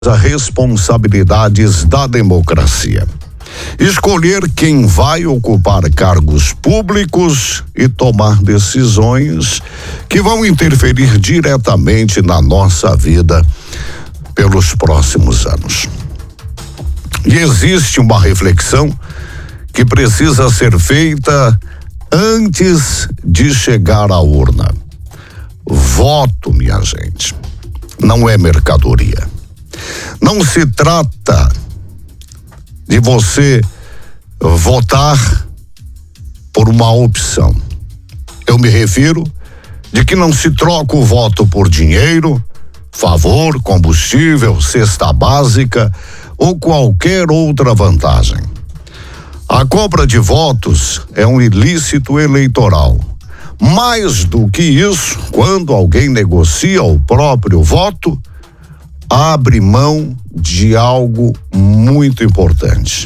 as responsabilidades da democracia. Escolher quem vai ocupar cargos públicos e tomar decisões que vão interferir diretamente na nossa vida pelos próximos anos. E existe uma reflexão que precisa ser feita antes de chegar à urna. Voto, minha gente, não é mercadoria. Não se trata de você votar por uma opção. Eu me refiro de que não se troca o voto por dinheiro, favor, combustível, cesta básica ou qualquer outra vantagem. A compra de votos é um ilícito eleitoral. Mais do que isso, quando alguém negocia o próprio voto, abre mão de algo muito importante: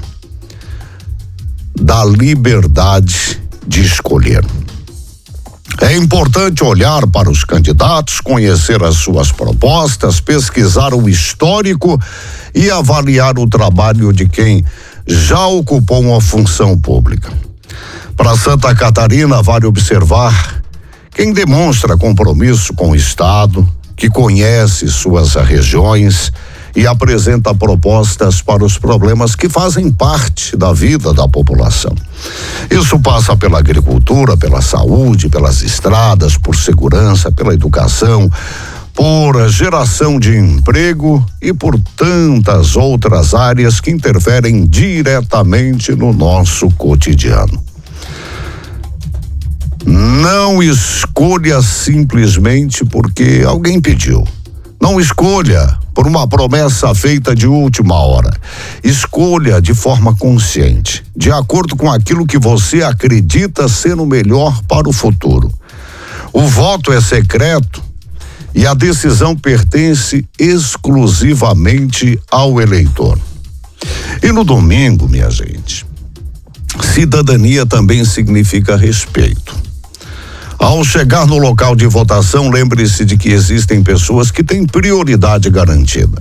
da liberdade de escolher. É importante olhar para os candidatos, conhecer as suas propostas, pesquisar o histórico e avaliar o trabalho de quem já ocupou uma função pública. Para Santa Catarina, vale observar quem demonstra compromisso com o Estado, que conhece suas regiões e apresenta propostas para os problemas que fazem parte da vida da população. Isso passa pela agricultura, pela saúde, pelas estradas, por segurança, pela educação, por geração de emprego e por tantas outras áreas que interferem diretamente no nosso cotidiano. Não escolha simplesmente porque alguém pediu. Não escolha por uma promessa feita de última hora. Escolha de forma consciente, de acordo com aquilo que você acredita ser o melhor para o futuro. O voto é secreto e a decisão pertence exclusivamente ao eleitor. E no domingo, minha gente, cidadania também significa respeito. Ao chegar no local de votação, lembre-se de que existem pessoas que têm prioridade garantida.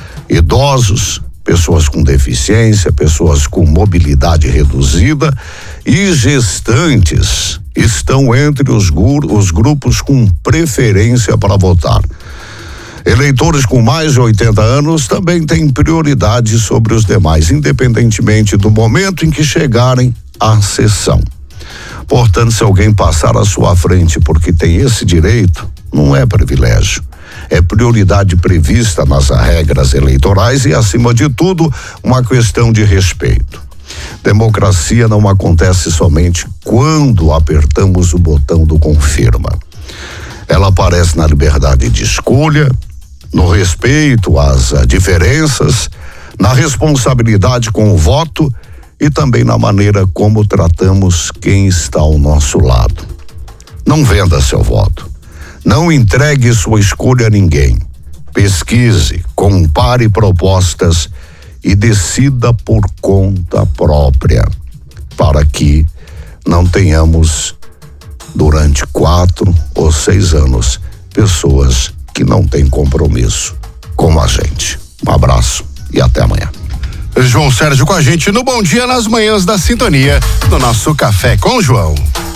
Idosos, pessoas com deficiência, pessoas com mobilidade reduzida e gestantes estão entre os grupos com preferência para votar. Eleitores com mais de 80 anos também têm prioridade sobre os demais, independentemente do momento em que chegarem à sessão. Portanto, se alguém passar à sua frente porque tem esse direito, não é privilégio. É prioridade prevista nas regras eleitorais e, acima de tudo, uma questão de respeito. Democracia não acontece somente quando apertamos o botão do confirma. Ela aparece na liberdade de escolha, no respeito às diferenças, na responsabilidade com o voto e também na maneira como tratamos quem está ao nosso lado. Não venda seu voto. Não entregue sua escolha a ninguém. Pesquise, compare propostas e decida por conta própria, para que não tenhamos, durante 4 ou 6 anos, pessoas que não têm compromisso com a gente. Um abraço e até amanhã. João Sérgio com a gente no Bom Dia nas manhãs da sintonia do nosso Café com João.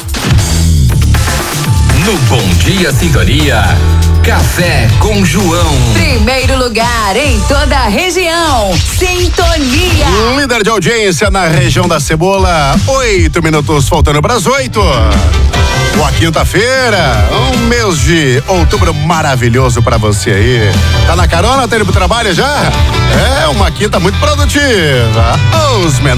No Bom Dia Sintonia, Café com João. Primeiro lugar em toda a região, Sintonia. Líder de audiência na região da Cebola, 8 minutos faltando para as 8. Boa quinta-feira, um mês de outubro maravilhoso pra você aí. Tá na carona, tá indo pro trabalho já? É uma quinta muito produtiva. Os menores